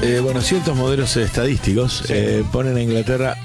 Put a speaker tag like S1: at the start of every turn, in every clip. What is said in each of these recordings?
S1: Bueno, ciertos modelos estadísticos ponen a Inglaterra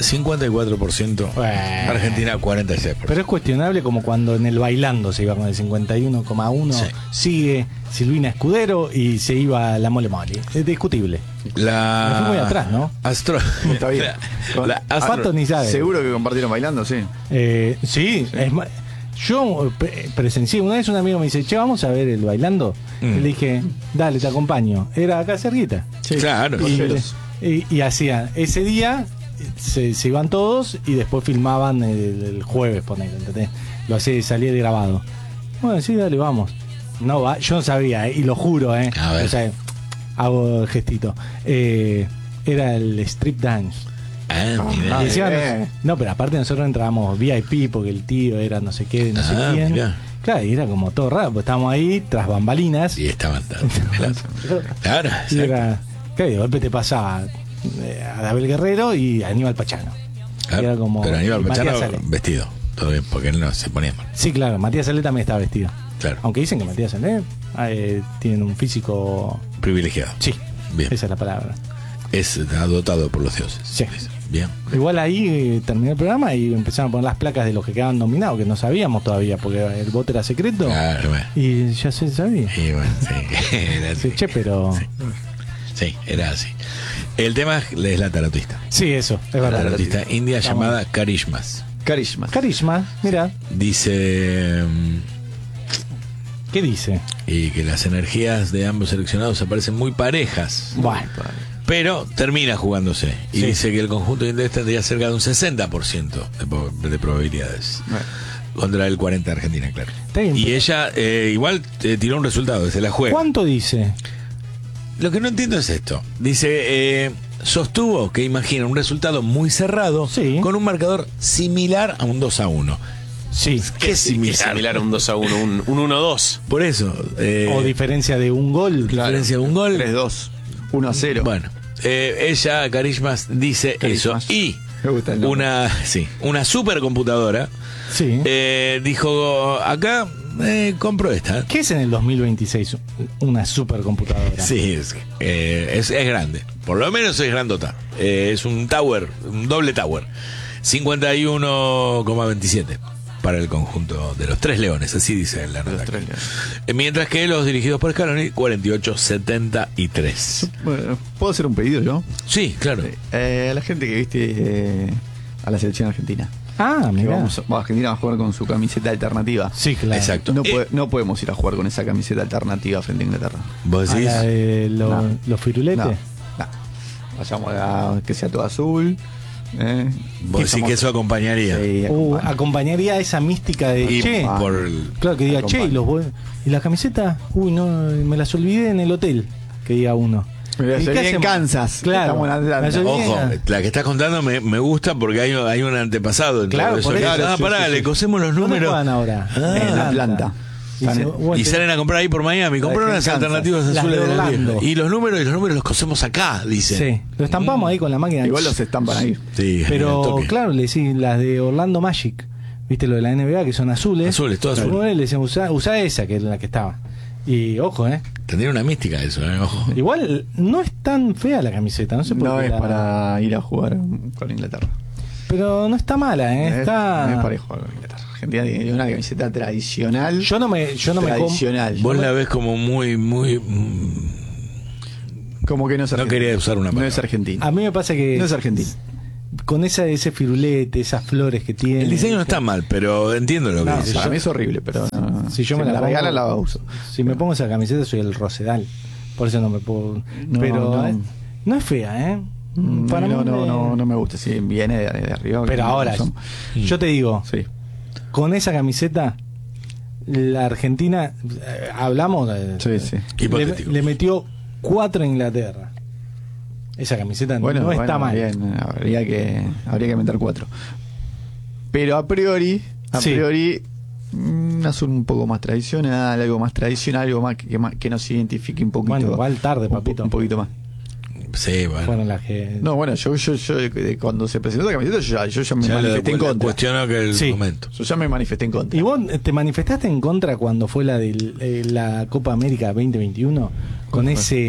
S1: 54%, Argentina 46%.
S2: Pero es cuestionable, como cuando en el Bailando se iba con el 51,1, sigue Silvina Escudero y se iba la Mole Mole. Es discutible. Me fui muy atrás, ¿no?
S3: Está bien.
S2: Pato ni sabe.
S3: Seguro que compartieron Bailando, sí.
S2: Sí, es más, yo presencié una vez, un amigo me dice, che, vamos a ver el Bailando. Y le dije, dale, te acompaño. Era acá cerquita.
S1: Sí, claro.
S2: Y hacían ese día, se iban todos y después filmaban el jueves, ponele, ¿entendés? Lo hacía, salía de grabado. Bueno, sí, dale, vamos. No va, yo no sabía, y lo juro,
S1: A ver.
S2: O sea, hago el gestito. Era el strip dance.
S1: Mirá.
S2: Y decían, no, pero aparte nosotros entrábamos VIP porque el tío era no sé qué, no sé quién.
S1: Mirá.
S2: Claro, y era como todo raro, pues estábamos ahí tras bambalinas.
S1: Y estaban claro,
S2: Y era, claro, y de golpe te pasaba a Abel Guerrero y a Aníbal Pachano.
S1: Claro,
S2: Era como
S1: pero Aníbal
S2: Matías
S1: Pachano
S2: Salé.
S1: vestido, todo bien, porque él no se ponía mal.
S2: Sí, claro, Matías Salé también estaba vestido.
S1: Claro.
S2: Aunque dicen que Matías Salé tiene un físico...
S1: Privilegiado.
S2: Sí,
S1: Bien.
S2: esa es la palabra.
S1: Es dotado por los dioses.
S2: Sí.
S1: Bien.
S2: Igual ahí terminó el programa y empezaron a poner las placas de los que quedaban nominados, que no sabíamos todavía, porque el voto era secreto.
S1: Claro, bueno.
S2: Y ya se sabía.
S1: Y bueno, sí. Era así.
S2: Che, pero...
S1: Sí, era así. El tema es la tarotista.
S2: Sí, eso, es
S1: La
S2: verdad.
S1: tarotista india llamada Karishmas.
S2: Carisma, mira,
S1: Dice
S2: ¿qué dice?
S1: y que las energías de ambos seleccionados aparecen muy parejas,
S2: Bueno,
S1: pero termina jugándose. Y
S2: Sí.
S1: dice que el conjunto de India tendría cerca de un 60% de probabilidades. Contra el 40% de Argentina, claro.
S2: Está bien,
S1: Y
S2: pero-
S1: ella igual tiró un resultado, se la juega.
S2: ¿cuánto dice?
S1: Lo que no entiendo es esto. Dice, sostuvo que imagina un resultado muy cerrado,
S2: Sí.
S1: con un marcador similar a un 2-1.
S2: Sí.
S1: ¿Qué similar?
S4: Similar a un 2-1, un 1-2.
S1: Por eso.
S2: O diferencia de un gol.
S1: diferencia de un gol.
S3: 3-2, 1-0.
S1: Bueno, ella, Karishmas, dice
S3: Karishmas.
S1: eso. Y
S3: Me gusta el nombre.
S1: una supercomputadora
S2: Sí.
S1: dijo, acá compro esta.
S2: ¿Qué es en el 2026 una supercomputadora?
S1: Sí, es grande. Por lo menos es grandota. Es un tower, un doble tower. 51,27 para el conjunto de los Tres Leones, así dice la nota. Mientras que los dirigidos por Scaloni, 48,73.
S3: Bueno, ¿puedo hacer un pedido yo?
S1: Sí, claro.
S3: A la gente que viste a la selección argentina.
S2: Ah,
S3: Que
S2: mira.
S3: Argentina va a jugar con su camiseta alternativa.
S2: Sí, claro.
S1: Exacto.
S3: No podemos ir a jugar con esa camiseta alternativa frente a Inglaterra.
S1: ¿Vos
S2: A
S1: decís?
S2: la de
S3: No.
S2: los firuletes.
S3: No. Vayamos a que sea todo azul.
S1: Vos decís que eso acompañaría.
S3: Sí, acompaña.
S2: Acompañaría esa mística de
S1: Y
S2: che.
S1: por el-
S2: Claro, que diga
S3: acompaña.
S2: che, y la camiseta, uy, no, me las olvidé en el hotel, que diga uno.
S3: Mira,
S2: ¿Y
S3: se
S2: qué
S3: viene en
S2: hacemos?
S3: Kansas.
S2: Claro.
S3: Estamos en Atlanta.
S2: Las olvidé.
S1: Ojo, la que estás contando me gusta porque hay un antepasado en
S2: Claro,
S1: todo eso.
S2: por eso.
S1: Ah,
S3: Sí,
S1: pará,
S3: sí,
S1: le
S3: sí.
S1: cosemos los
S2: ¿Dónde
S1: números.
S2: juegan ahora?
S3: En Atlanta.
S2: Y, se- bueno,
S1: Y salen a comprar ahí por Miami, compraron
S3: en
S1: las
S3: Kansas.
S1: alternativas
S2: Las
S1: azules
S2: de
S1: de la
S2: Orlando.
S1: liga. Y los números los cosemos acá, dice.
S2: Sí, lo estampamos ahí con la máquina.
S3: Igual los estampan ahí.
S1: Sí, al
S2: Pero
S1: toque.
S2: claro, le decís las de Orlando Magic, viste lo de la NBA que son azules.
S1: Azules, todas azules.
S2: Le decían usa esa que es la que estaba. Y ojo,
S1: Tendría una mística eso, ojo.
S2: igual no es tan fea la camiseta, no sé por
S3: No
S2: qué.
S3: es para ir a jugar con Inglaterra.
S2: Pero no está mala, está.
S3: No es para ir a jugar con Inglaterra. Argentina tiene una camiseta tradicional.
S2: Yo no me
S3: tradicional.
S1: Vos la ves como muy, muy.
S3: Como que no es
S1: No
S3: argentina.
S1: quería usar una
S3: No
S1: palabra.
S3: es argentina.
S2: A mí me pasa que
S3: No es argentina.
S2: con ese firulete, esas flores que tiene.
S1: El diseño no está mal, pero entiendo lo que
S2: No,
S1: dices.
S3: Para mí es horrible, pero no.
S2: Si yo me la pongo-
S3: regalan, la uso.
S2: Si me pongo esa camiseta soy el Rosedal. Por eso no me puedo.
S3: No,
S2: pero
S3: no.
S2: no es fea, ¿eh? Para
S3: no,
S2: mí
S3: no me gusta. Si viene de arriba.
S2: Pero ahora, yo te digo,
S3: Sí.
S2: con esa camiseta, la Argentina, hablamos,
S3: Sí, sí.
S1: Hipotético.
S2: le metió 4 a Inglaterra. Esa camiseta
S3: Bueno,
S2: no está
S3: bueno,
S2: mal.
S3: bien, habría que meter 4. Pero a priori,
S2: Sí.
S3: un azul un poco más tradicional, algo más que nos identifique un poquito.
S2: Bueno, igual tarde,
S3: un po-
S2: papito.
S3: Un poquito más.
S1: Sí, bueno.
S2: Fueron las que.
S3: No, bueno, yo cuando se presentó la camiseta, yo ya me
S1: Ya
S3: manifesté en contra.
S1: cuestionó que el
S2: Sí.
S1: momento.
S3: Yo ya me manifesté en contra.
S2: ¿Y vos te manifestaste en contra cuando fue la de la Copa América 2021? Con ese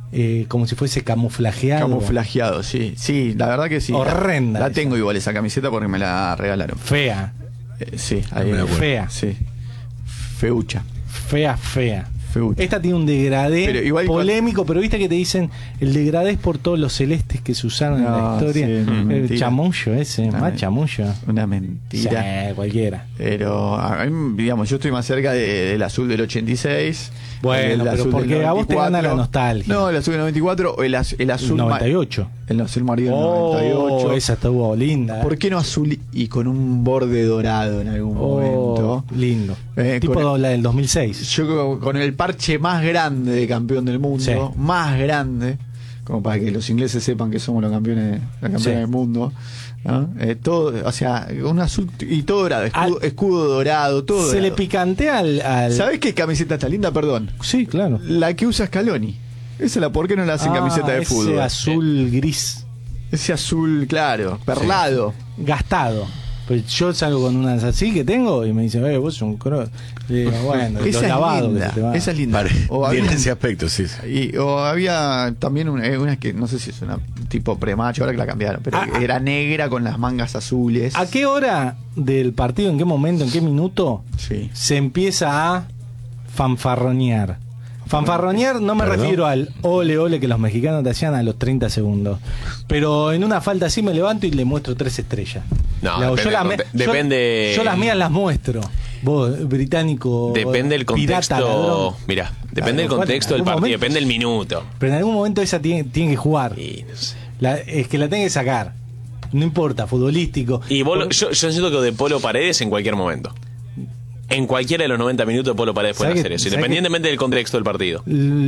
S2: como si fuese camuflajeado.
S3: Camuflajeado, sí. Sí, la verdad que sí.
S2: Horrenda.
S3: La tengo igual esa camiseta porque me la regalaron.
S2: Fea.
S3: Sí, ahí.
S2: Fea.
S3: Sí. Feucha.
S2: Fea.
S3: Feucha.
S2: Esta tiene un degradé
S3: Pero igual
S2: polémico, pero viste que te dicen el degradé es por todos los celestes que se usaron en la historia.
S3: Sí,
S2: El
S3: mentira.
S2: chamullo ese, más chamullo.
S3: Una mentira.
S2: Sí, cualquiera.
S3: Pero, a mí, digamos, yo estoy más cerca del azul del 86.
S2: Bueno,
S3: del
S2: pero
S3: azul
S2: porque
S3: del
S2: a vos te
S3: 94.
S2: gana la nostalgia.
S3: No, el azul del 94 o el azul
S2: 98.
S3: El azul marino del
S2: Oh,
S3: 98.
S2: esa estuvo linda.
S3: ¿Por qué no azul y con un borde dorado en algún momento?
S2: Lindo. Tipo
S3: con
S2: la del 2006.
S3: Yo con el parche más grande de campeón del mundo,
S2: Sí.
S3: más grande, como para que los ingleses sepan que somos los campeones
S2: Sí.
S3: del mundo, ¿no? Todo, o sea, un azul y todo dorado, escudo dorado, todo
S2: Se le
S3: dorado.
S2: picantea al...
S3: ¿Sabés qué camiseta está linda? Perdón.
S2: Sí, claro.
S3: La que usa Scaloni. Esa la, ¿por qué no la hacen camiseta de fútbol?
S2: Ese azul gris.
S3: Ese azul, claro, perlado.
S2: Gastado. Pues yo salgo con unas así que tengo y me dicen, vos sos un cross. Le digo, bueno,
S3: Esa
S2: los
S3: es
S2: lavados que
S3: linda.
S2: se te van.
S3: Esa es linda. O
S1: Tiene
S3: había-
S1: ese aspecto, sí.
S3: o había también una que no sé si es una tipo premacho, ahora que la cambiaron, pero era negra con las mangas azules.
S2: ¿A qué hora del partido, en qué momento, en qué minuto
S3: Sí.
S2: se empieza a fanfarronear? Fanfarronear no me
S1: ¿Perdón?
S2: refiero al ole que los mexicanos te hacían a los 30 segundos. Pero en una falta así me levanto y le muestro 3 estrellas.
S4: No,
S2: Le hago,
S4: depende.
S2: Yo las mías las muestro. Vos, británico.
S4: Depende del
S2: pirata, ladrón.
S4: contexto. Mirá, depende del
S2: Claro,
S4: contexto del
S2: en algún
S4: partido,
S2: momento-
S4: depende del minuto.
S2: Pero en algún momento esa tiene que jugar.
S4: Y no sé.
S2: Es que la tiene que sacar. No importa, futbolístico.
S4: Y vos,
S2: Por-
S4: yo siento que de Polo Paredes en cualquier momento. En cualquiera de los 90 minutos Polo Paredes puede
S2: ¿Sabés
S4: hacer
S2: que-
S4: eso,
S2: sabés
S4: independientemente del contexto del partido.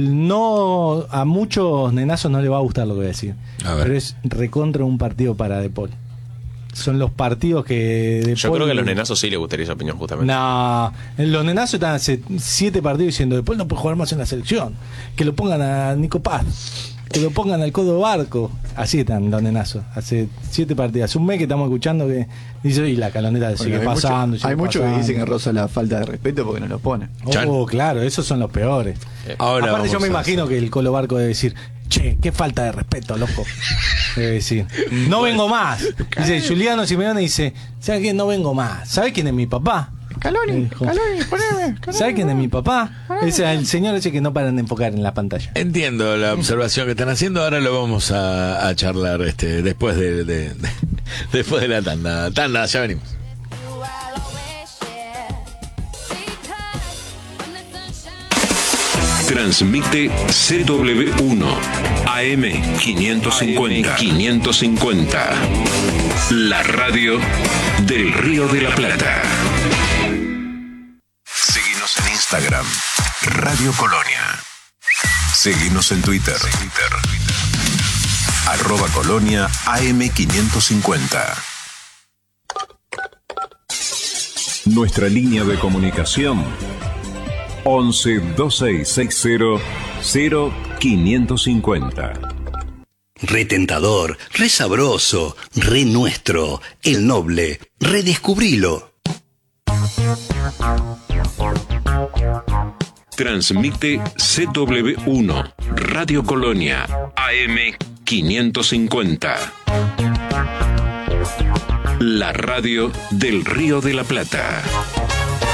S2: No, a muchos nenazos no les va a gustar lo que voy a decir.
S1: A ver.
S2: Pero es recontra un partido para De Paul. Son los partidos que De
S4: Yo
S2: Paul-
S4: creo que a los nenazos sí les gustaría esa opinión, justamente.
S2: No, los nenazos están hace 7 partidos diciendo De Paul no puede jugar más en la selección. Que lo pongan a Nico Paz. Que lo pongan al Codo Barco. Así están los nenazos. Hace 7 partidos. Hace un mes que estamos escuchando que dice, y la caloneta sigue
S3: Bueno,
S2: pasando.
S3: hay muchos que dicen que roza la falta de respeto porque no lo ponen.
S1: Chan.
S2: Claro, esos son los peores.
S1: Ahora
S2: Aparte yo
S1: vamos
S2: me
S1: a
S2: imagino que el Colo Barco debe decir, che, qué falta de respeto, loco. Debe decir, no vengo más. Dice, Juliano Simeone dice, ¿sabes qué? No vengo más. ¿Sabes quién es mi papá?
S3: Caloni,
S2: Dijo.
S3: poneme.
S2: ¿Sabes quién es mi papá? Ese es el señor ese que no paran de enfocar en la pantalla.
S1: Entiendo la observación que están haciendo. Ahora lo vamos a charlar después después de la tanda. Tanda, ya venimos.
S5: Transmite CW1 AM 550. La radio del Río de la Plata. Seguinos en Instagram, Radio Colonia. Seguinos en Twitter. @Colonia AM550. Nuestra línea de comunicación 11 2660 0550.
S6: Retentador, re sabroso, re nuestro, el noble, redescubrilo.
S5: Transmite CW1 Radio Colonia AM550. La radio del Río de la Plata.